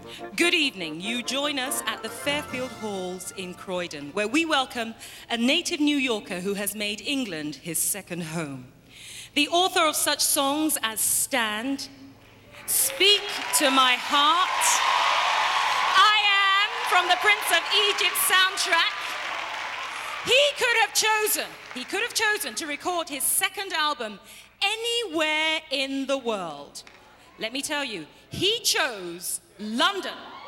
Good evening. You join us at the Fairfield Halls in Croydon, where we welcome a native New Yorker who has made England his second home. The author of such songs as Stand, Speak to My Heart, I Am from the Prince of Egypt soundtrack. He could have chosen to record his second album anywhere in the world. Let me tell you, he chose London.